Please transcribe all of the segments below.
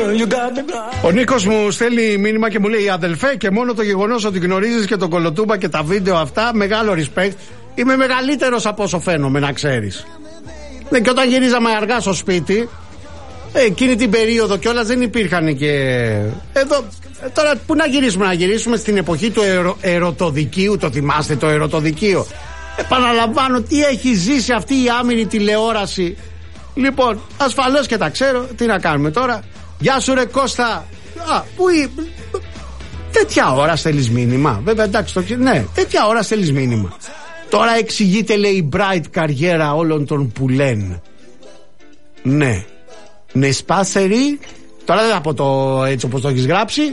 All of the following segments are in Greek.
Ο Νίκος μου στέλνει μήνυμα και μου λέει: αδελφέ, και μόνο το γεγονός ότι γνωρίζεις και τον Κολοτούμπα και τα βίντεο αυτά, μεγάλο respect. Είμαι μεγαλύτερος από όσο φαίνομαι, να ξέρεις. Ναι, και όταν γυρίζαμε αργά στο σπίτι, εκείνη την περίοδο κιόλας δεν υπήρχαν και. Εδώ, τώρα πού να γυρίσουμε στην εποχή του ερωτοδικείου, το θυμάστε το ερωτοδικείο? Επαναλαμβάνω, τι έχει ζήσει αυτή η άμυρη τηλεόραση. Λοιπόν, ασφαλώς και τα ξέρω, τι να κάνουμε τώρα. Γεια σου ρε Κώστα. Τέτοια ώρα στέλνεις μήνυμα. Βέβαια εντάξει, ναι, τέτοια ώρα στέλνεις μήνυμα. Τώρα εξηγείται, λέει, η bright καριέρα όλων των που λένε. Ναι. Ναι, σπάσερι. Τώρα δεν θα πω το έτσι όπως το έχεις γράψει.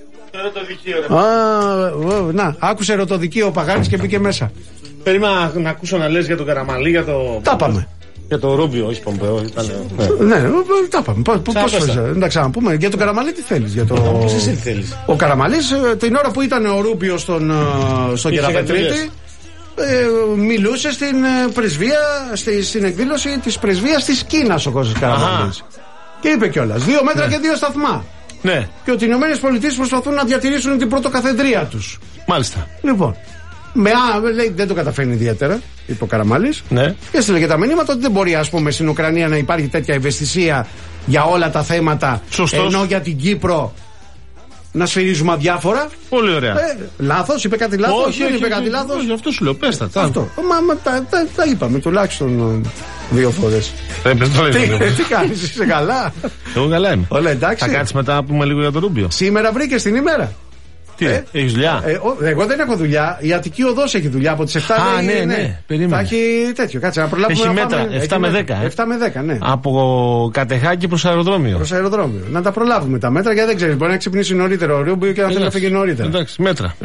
Ερωτοδικείο, ρε. Να, άκουσε ερωτοδικείο ο Παγάνης και μπήκε μέσα. Περίμενα να ακούσω να λες για τον Καραμανλή, για το. Τα πάμε. Για το Ρούμπιο, όχι Πομπέο. Ναι, τα πάμε. Πώς δεν τα ξαναπούμε. Για τον Καραμανλή τι θέλεις? Πώς εσύ τι θέλεις? Ο Καραμανλής την ώρα που ήταν ο Ρούμπιο στον Κεραπετρίτη, μιλούσε στην πρεσβεία, στην εκδήλωση της πρεσβείας της Κίνας ο Κώστας Καραμανλής. Και είπε κιόλας 2 μέτρα και 2 σταθμά. Ναι. Και ότι οι ΗΠΑ προσπαθούν να διατηρήσουν την πρωτοκαθεδρία τους. Μάλιστα. Λοιπόν, λέει, δεν το καταφέρνει ιδιαίτερα, είπε ο Καραμανλής. Ναι. Και έστειλε και τα μηνύματα ότι δεν μπορεί, ας πούμε, στην Ουκρανία να υπάρχει τέτοια ευαισθησία για όλα τα θέματα. Σωστός. Ενώ για την Κύπρο να σφυρίζουμε αδιάφορα. Πολύ ωραία. Λάθος, είπε κάτι λάθος? Όχι, δεν είπε κάτι λάθος. Όχι, αυτό σου λέω, πες τα. Αυτό. Τα είπαμε τουλάχιστον 2 φορές. Τι κάνεις, είσαι καλά? Εγώ καλά είμαι. Όλα εντάξει. Θα κάτσεις μετά να πούμε λίγο για το Ρούμπιο. Σήμερα βρήκες την ημέρα. Τι, έχεις δουλειά? Εγώ δεν έχω δουλειά. Η Αττική Οδός έχει δουλειά από τις 7. Ναι, περίμενε. Θα έχει τέτοιο, κάτσε να προλάβουμε. Έχει μέτρα, 7 με 10. 7 με 10, ναι. Από Κατεχάκη προς αεροδρόμιο. Προς αεροδρόμιο. Να τα προλάβουμε τα μέτρα, γιατί δεν ξέρεις. Μπορεί να ξυπνήσει νωρίτερο ο Ρούμπιο και να θέλει να φύγει νωρίτερα. Εντάξει, μέτρα.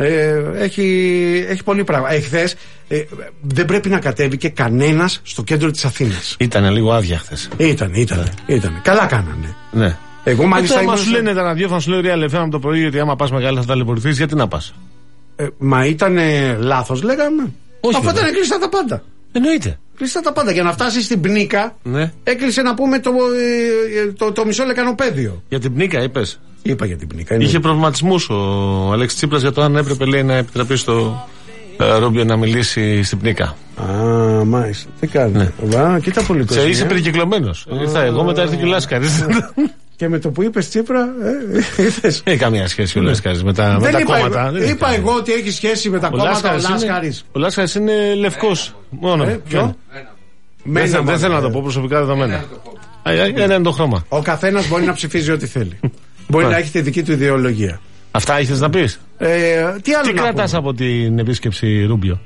Έχει πολύ πράγμα. Χθες δεν πρέπει να κατέβει και κανένας στο κέντρο της Αθήνας. Ήταν λίγο άδεια χθες. Ήταν. Καλά κάνανε. Ναι. Εγώ μάλιστα. Άμα σου λένε τα ραδιόφωνα, σου λέει Real FM από το πρωί ότι άμα πας μεγάλα θα ταλαιπωρηθείς, γιατί να πας? Μα ήταν λάθος, λέγαμε. Όχι. Αφού ήταν κλειστά τα πάντα. Εννοείται. Κλειστά τα πάντα. Για να φτάσει στην Πνίκα, ναι. Έκλεισε να πούμε το μισό λεκανοπέδιο. Για την Πνίκα είπες? Είπα για την Πνίκα. Είχε προβληματισμούς ο Αλέξης Τσίπρας για το αν έπρεπε, λέει, να επιτραπεί στο Ρούμπιο να μιλήσει στην Πνίκα. Μάλιστα. Τι κάνει? Ναι. Κοίτα πολιτικό. Είσαι περικυκλωμένος. Ήρθα εγώ, μετά ήρθε και ο Λάσκαρης. Και με το που είπες Τσίπρα, έχει καμία σχέση ο Λάσκαρης με τα κόμματα. Είπα εγώ ότι έχει σχέση με τα κόμματα ο Λάσκαρης. Ο Λάσκαρης είναι λευκός μόνο. Ποιο? Δεν θέλω να το πω, προσωπικά δεδομένα. Ένα είναι το χρώμα. Ο καθένας μπορεί να ψηφίζει ό,τι θέλει. Μπορεί να έχει τη δική του ιδεολογία. Αυτά έχεις να πεις? Τι κρατάς από την επίσκεψη Ρούμπιο?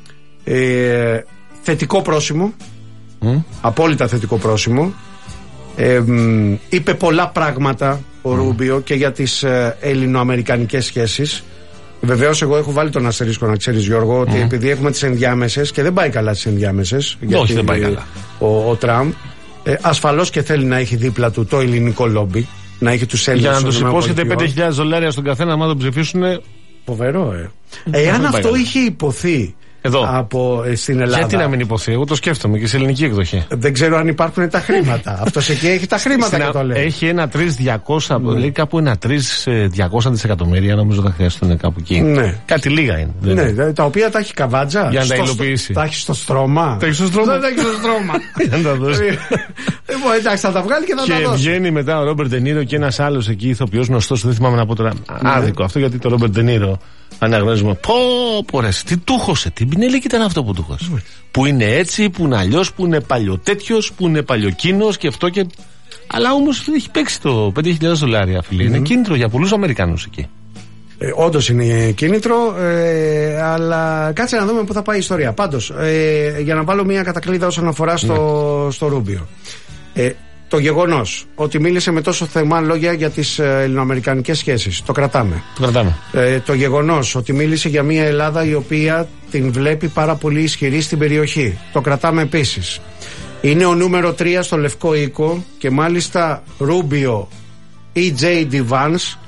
Θετικό πρόσημο. Απόλυτα θετικό πρόσημο. Είπε πολλά πράγματα ο Ρούμπιο και για τις ελληνοαμερικανικές σχέσεις. Βεβαίως εγώ έχω βάλει τον αστερίσκο, να ξέρεις Γιώργο, ότι επειδή έχουμε τις ενδιάμεσες και δεν πάει καλά τις ενδιάμεσες. Όχι, δεν πάει καλά. Ο Τραμπ ασφαλώς και θέλει να έχει δίπλα του το ελληνικό λόμπι, να έχει τους Έλληνες. Για να τους υπόσχεται $5,000 στον καθένα, άμα τον ψηφίσουν. Φοβερό, Εάν αυτό είχε υποθεί εδώ στην Ελλάδα. Γιατί να μην υποθεί, εγώ το σκέφτομαι και σε ελληνική εκδοχή. Δεν ξέρω αν υπάρχουν τα χρήματα. Αυτός εκεί έχει τα χρήματα και το λέει. Έχει ένα 3.200, λέει κάπου ένα 3.200 δισεκατομμύρια, νομίζω θα χρειαστούν κάπου εκεί. Ναι. Κάτι λίγα είναι. Ναι, τα οποία τα έχει καβάτζα. Για να τα υλοποιήσει. Τα έχει στο στρώμα. Τα έχει στο στρώμα. Δεν τα έχει στο στρώμα. Για να τα δώσει. Εντάξει, θα τα βγάλει και θα τα δώσει. Και βγαίνει μετά ο Ρόμπερτ Ντενίρο και ένας άλλος εκεί ηθοποιός γνωστός, δεν θυμάμαι να πω τώρα. Άδικο αυτό, γιατί το Ρόμπερτ Ντενίρο αναγνωρίζουμε. Πω ρε, τι τούχωσε, τι πινέλικη ήταν αυτό που τούχωσε. Που είναι έτσι, που είναι αλλιώς, που είναι παλιοτέτοιος, που είναι παλιοκίνος και αυτό και. Αλλά όμως έχει παίξει το $5,000, φίλε. Είναι κίνητρο για πολλούς Αμερικάνους εκεί. Όντως είναι κίνητρο, αλλά κάτσε να δούμε πού θα πάει η ιστορία. Πάντως, για να βάλω μια κατακλείδα όσον αφορά στο Ρούμπιο. Το γεγονός ότι μίλησε με τόσο θερμά λόγια για τις ελληνοαμερικανικές σχέσεις, το κρατάμε. Το γεγονός ότι μίλησε για μια Ελλάδα η οποία την βλέπει πάρα πολύ ισχυρή στην περιοχή, το κρατάμε επίσης. Είναι ο νούμερο 3 στο Λευκό Οίκο και μάλιστα Ρούμπιο ή J.D. Vance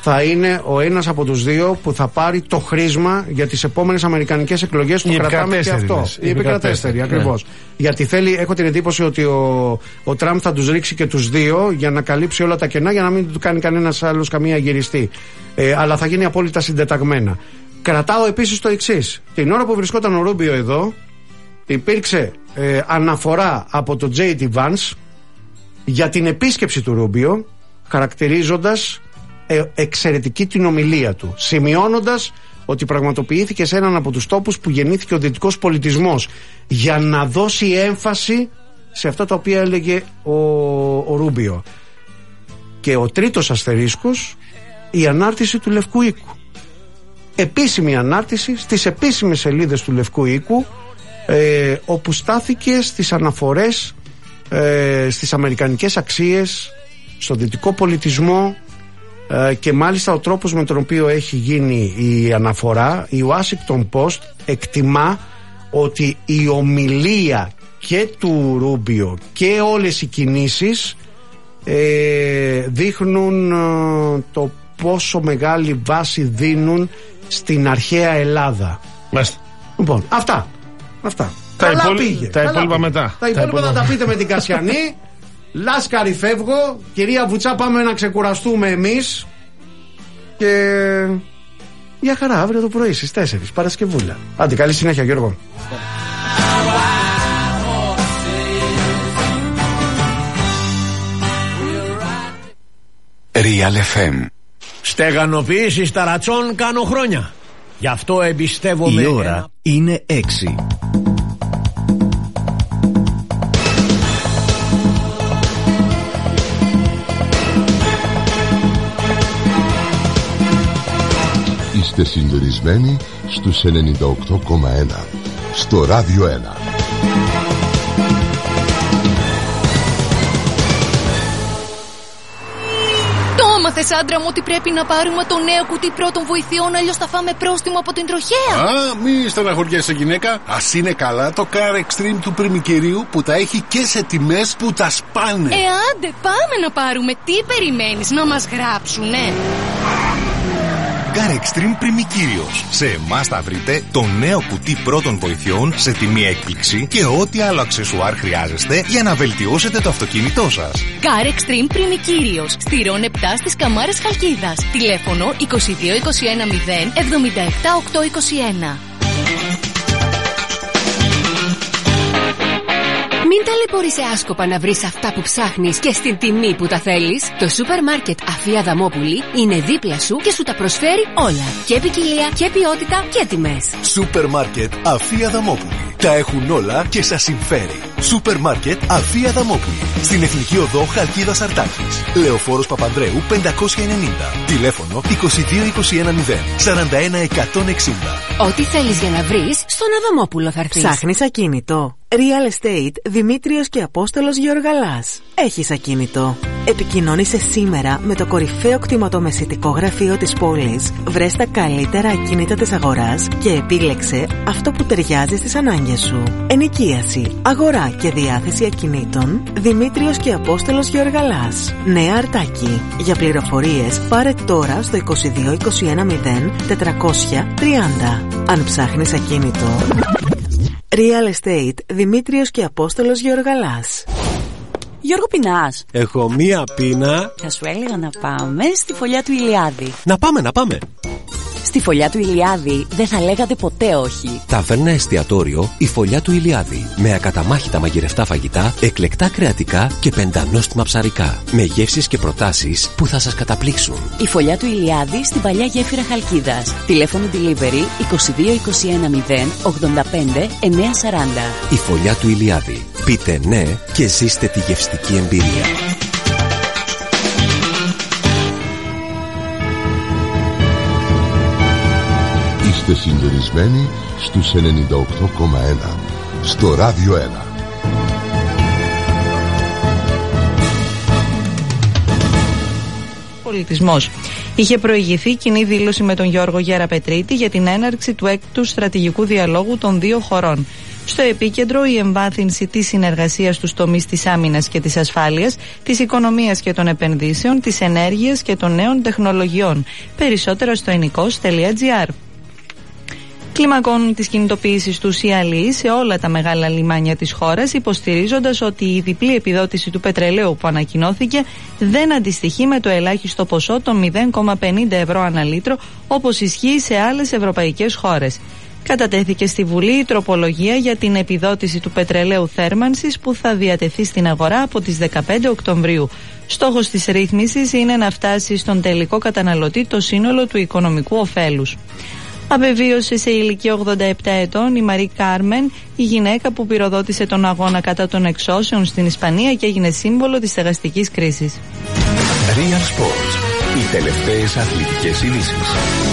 θα είναι ο ένας από τους δύο που θα πάρει το χρήσμα για τις επόμενες αμερικανικές εκλογές. Το κρατάμε και αυτό. Η επικρατέστερη, ακριβώς. Γιατί έχω την εντύπωση ότι ο Τραμπ θα τους ρίξει και τους δύο για να καλύψει όλα τα κενά, για να μην του κάνει κανένας άλλος καμία γυριστή. Αλλά θα γίνει απόλυτα συντεταγμένα. Κρατάω επίσης το εξής. Την ώρα που βρισκόταν ο Ρούμπιο εδώ, υπήρξε αναφορά από το J.D. Vance για την επίσκεψη του Ρούμπιο, χαρακτηρίζοντας εξαιρετική την ομιλία του, σημειώνοντας ότι πραγματοποιήθηκε σε έναν από τους τόπους που γεννήθηκε ο δυτικός πολιτισμός, για να δώσει έμφαση σε αυτά τα οποία έλεγε ο Ρούμπιο. Και ο τρίτος αστερίσκος, η ανάρτηση του Λευκού Οίκου. Επίσημη ανάρτηση στις επίσημες σελίδες του Λευκού Οίκου, όπου στάθηκε στις αναφορές στις αμερικανικές αξίες, στο δυτικό πολιτισμό, και μάλιστα ο τρόπος με τον οποίο έχει γίνει η αναφορά, η Washington Post εκτιμά ότι η ομιλία και του Ρούμπιο και όλες οι κινήσεις δείχνουν το πόσο μεγάλη βάση δίνουν στην αρχαία Ελλάδα. Μάλιστα. Λοιπόν, αυτά. Τα υπόλοιπα μετά. Τα υπόλοιπα θα τα πείτε με την Κασιανή. Λάσκαρη φεύγω. Κυρία Βουτσά, πάμε να ξεκουραστούμε εμείς. Και για χαρά, αύριο το πρωί στις 4 Παρασκευούλα. Άντε, καλή συνέχεια, Γιώργο. Real FM. Στεγανοποίηση ταρατσών κάνω χρόνια. Γι' αυτό εμπιστεύομαι. Η ώρα είναι 6. Είστε συντονισμένοι στους 98,1 στο Ράδιο 1. Μάθες, άντρα μου, ότι πρέπει να πάρουμε το νέο κουτί πρώτων βοηθειών, αλλιώς θα φάμε πρόστιμο από την τροχέα. Μη στεναχωριέσαι, γυναίκα. Ας είναι καλά το Car Extreme του Πριμικυρίου, που τα έχει και σε τιμές που τα σπάνε. Άντε, πάμε να πάρουμε. Τι περιμένεις, να μας γράψουνε? Car Extreme Πριμικύριος. Σε εμάς θα βρείτε το νέο κουτί πρώτων βοηθειών σε τιμή έκπληξη και ό,τι άλλο αξεσουάρ χρειάζεστε για να βελτιώσετε το αυτοκίνητό σας. Car Extreme Πριμικύριος. Στηρών 7 στις Καμάρες Χαλκίδας. Τηλέφωνο 22 21 0 77 821. Μην ταλαιπωρείσαι άσκοπα να βρεις αυτά που ψάχνεις και στην τιμή που τα θέλεις. Το σούπερ μάρκετ Αφία Δαμόπουλη είναι δίπλα σου και σου τα προσφέρει όλα. Και ποικιλία και ποιότητα και τιμές. Σούπερ μάρκετ Αφία Δαμόπουλη. Τα έχουν όλα και σας συμφέρει. Σούπερ μάρκετ Αφία Δαμόπουλη. Στην Εθνική Οδό Χαλκίδας Αρτάκης. Λεωφόρος Παπανδρέου 590. Τηλέφωνο 22 21 0 41 160. Ό,τι θέλεις για να βρεις, στον Αδαμόπουλο θα έρθεις. Ψάχνεις ακίνητο? Real Estate Δημήτριος και Απόστολος Γεωργαλάς. Έχεις ακίνητο? Επικοινώνησε σήμερα με το κορυφαίο κτηματομεσητικό γραφείο της πόλης. Βρες τα καλύτερα ακίνητα της αγοράς και επίλεξε αυτό που ταιριάζει στις ανάγκες σου. Ενοικίαση, αγορά και διάθεση ακινήτων. Δημήτριος και Απόστολος Γεωργαλάς. Νέα Αρτάκη. Για πληροφορίες πάρε τώρα στο 22 21 0 430. Αν ψάχνεις ακίνητο, Real Estate Δημήτριος και Απόστολος Γεωργαλάς. Γιώργο, πεινάς? Έχω μία πείνα. Θα σου έλεγα να πάμε στη φωλιά του Ηλιάδη. Να πάμε. Στη φωλιά του Ηλιάδη δεν θα λέγατε ποτέ όχι. Ταβέρνα εστιατόριο η Φωλιά του Ηλιάδη. Με ακαταμάχητα μαγειρευτά φαγητά, εκλεκτά κρεατικά και πεντανόστιμα ψαρικά. Με γεύσεις και προτάσεις που θα σας καταπλήξουν. Η Φωλιά του Ηλιάδη στην παλιά γέφυρα Χαλκίδας. Τηλέφωνο delivery 22 21 0 85 940. Η Φωλιά του Ηλιάδη. Πείτε ναι και ζήστε τη γευστική εμπειρία. Είστε συντονισμένοι στους 98,1 στο Ράδιο 1. Πολιτισμός. Είχε προηγηθεί κοινή δήλωση με τον Γιώργο Γέρα-Πετρίτη για την έναρξη του έκτου στρατηγικού διαλόγου των δύο χωρών. Στο επίκεντρο η εμβάθυνση της συνεργασίας στους τομείς της άμυνας και της ασφάλειας, της οικονομίας και των επενδύσεων, της ενέργειας και των νέων τεχνολογιών. Περισσότερα στο ενικός.gr. Κλιμακώνουν τις κινητοποιήσεις τους οι αλλοίοι σε όλα τα μεγάλα λιμάνια της χώρας, υποστηρίζοντας ότι η διπλή επιδότηση του πετρελαίου που ανακοινώθηκε δεν αντιστοιχεί με το ελάχιστο ποσό των 0,50 ευρώ ανά λίτρο, όπως ισχύει σε άλλες ευρωπαϊκές χώρες. Κατατέθηκε στη Βουλή η τροπολογία για την επιδότηση του πετρελαίου θέρμανσης που θα διατεθεί στην αγορά από τις 15 Οκτωβρίου. Στόχος της ρύθμισης είναι να φτάσει στον τελικό καταναλωτή το σύνολο του οικονομικού ωφέλους. Απεβίωσε σε ηλικία 87 ετών η Μαρή Κάρμεν, η γυναίκα που πυροδότησε τον αγώνα κατά των εξώσεων στην Ισπανία και έγινε σύμβολο της στεγαστικής κρίσης. Real Sports. Οι τελευταίες αθλητικές ειδήσεις.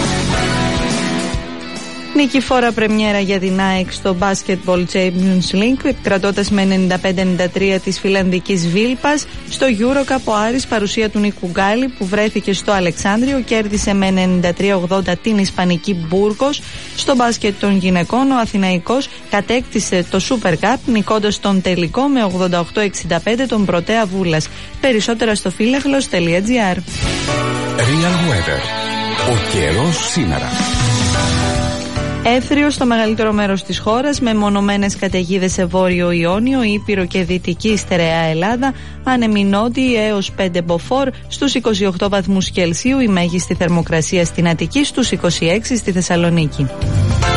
Νικηφόρα πρεμιέρα για την ΑΕΚ στο Basketball Champions League, επικρατώντας με 95-93 της φιλανδικής Βίλπας. Στο EuroCup ο Άρης, παρουσία του Νίκου Γκάλη που βρέθηκε στο Αλεξάνδριο, κέρδισε με 93-80 την ισπανική Μπούργκος. Στο μπάσκετ των γυναικών ο Αθηναϊκός κατέκτησε το Super Cup, νικώντας τον τελικό με 88-65 τον Πρωτέα Βούλας. Περισσότερα στο φίλεχλος.gr. Real Weather. Ο καιρός σήμερα. Έθριο στο μεγαλύτερο μέρος της χώρας, με μονομένες καταιγίδες σε Βόρειο Ιόνιο, Ήπειρο και Δυτική Στερεά Ελλάδα, άνεμοι νότιοι έως 5 μποφόρ, στους 28 βαθμούς Κελσίου η μέγιστη θερμοκρασία στην Αττική, στους 26 στη Θεσσαλονίκη.